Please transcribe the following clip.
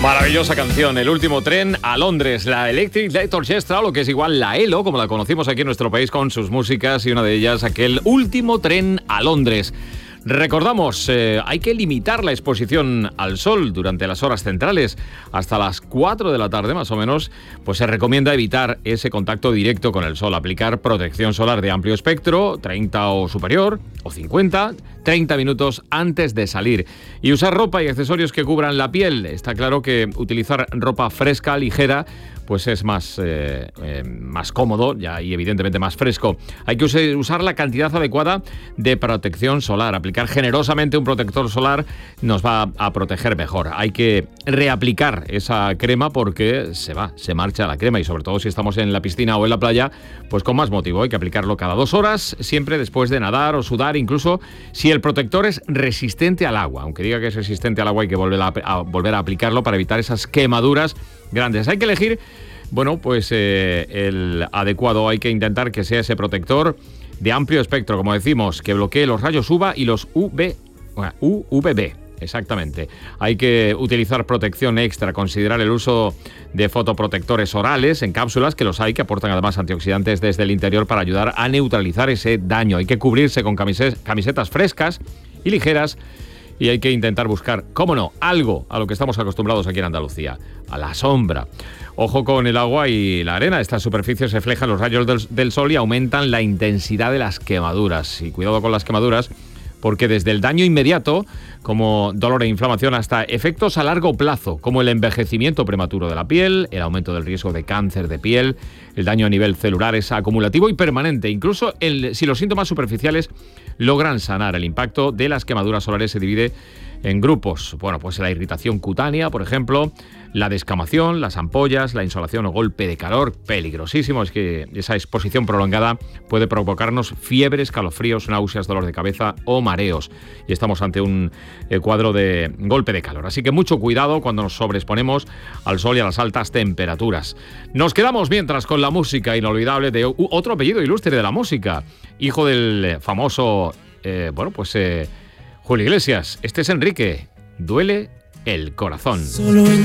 Maravillosa canción, El último tren a Londres, la Electric Light Orchestra, o lo que es igual la ELO, como la conocimos aquí en nuestro país con sus músicas, y una de ellas aquel Último tren a Londres. Recordamos, hay que limitar la exposición al sol durante las horas centrales hasta las 4 de la tarde más o menos, pues se recomienda evitar ese contacto directo con el sol, aplicar protección solar de amplio espectro, 30 o superior, o 50, 30 minutos antes de salir, y usar ropa y accesorios que cubran la piel. Está claro que utilizar ropa fresca, ligera, pues es más cómodo ya, y evidentemente más fresco. Hay que usar la cantidad adecuada de protección solar. Aplicar generosamente un protector solar nos va a proteger mejor. Hay que reaplicar esa crema porque se marcha la crema, y sobre todo si estamos en la piscina o en la playa, pues con más motivo. Hay que aplicarlo cada 2 horas, siempre después de nadar o sudar, incluso si el protector es resistente al agua. Aunque diga que es resistente al agua, hay que volver a aplicarlo para evitar esas quemaduras grandes. Hay que elegir, bueno, pues el adecuado. Hay que intentar que sea ese protector de amplio espectro, como decimos, que bloquee los rayos UVA y los UVB. Exactamente. Hay que utilizar protección extra, considerar el uso de fotoprotectores orales en cápsulas, que los hay, que aportan además antioxidantes desde el interior para ayudar a neutralizar ese daño. Hay que cubrirse con camisetas frescas y ligeras, y hay que intentar buscar, cómo no, algo a lo que estamos acostumbrados aquí en Andalucía, a la sombra. Ojo con el agua y la arena. Estas superficies reflejan los rayos del sol y aumentan la intensidad de las quemaduras. Y cuidado con las quemaduras, porque desde el daño inmediato, como dolor e inflamación, hasta efectos a largo plazo, como el envejecimiento prematuro de la piel, el aumento del riesgo de cáncer de piel, el daño a nivel celular es acumulativo y permanente. Incluso si los síntomas superficiales logran sanar. El impacto de las quemaduras solares se divide en grupos. Bueno, pues la irritación cutánea, por ejemplo, la descamación, las ampollas, la insolación o golpe de calor, peligrosísimo. Es que esa exposición prolongada puede provocarnos fiebre, escalofríos, náuseas, dolor de cabeza o mareos. Y estamos ante un cuadro de golpe de calor. Así que mucho cuidado cuando nos sobreexponemos al sol y a las altas temperaturas. Nos quedamos mientras con la música inolvidable de otro apellido ilustre de la música, hijo del famoso, Julio Iglesias. Este es Enrique. Duele el corazón. Solo